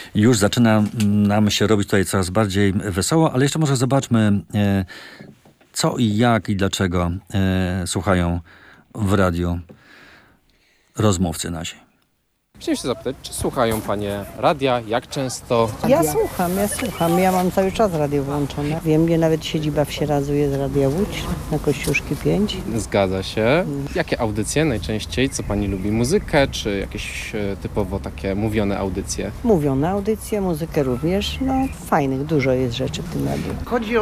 Już zaczyna nam się robić tutaj coraz bardziej wesoło, ale jeszcze może zobaczmy, co i jak i dlaczego słuchają w radiu rozmówcy nasi. Chciałem się zapytać, czy słuchają Panie radia, jak często? Ja słucham. Ja mam cały czas radio włączone. Wiem, gdzie nawet siedziba w Sieradzu jest Radia Łódź, na Kościuszki 5. Zgadza się. Jakie audycje najczęściej? Co Pani lubi? Muzykę, czy jakieś typowo takie mówione audycje? Mówione audycje, muzykę również. No fajnych, dużo jest rzeczy w tym radiu. Chodzi